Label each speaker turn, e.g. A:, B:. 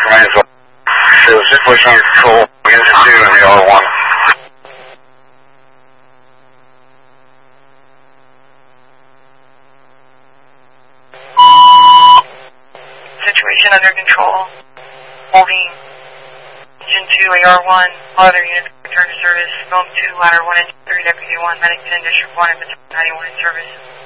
A: remains up. Shows situation under control. Engine 2 and the R1.
B: Situation under control. Holding Engine 2, AR1, all other units return to service. Phone 2, ladder 1, engine 3, deputy 1, medic 10, district 1, and 91 in service.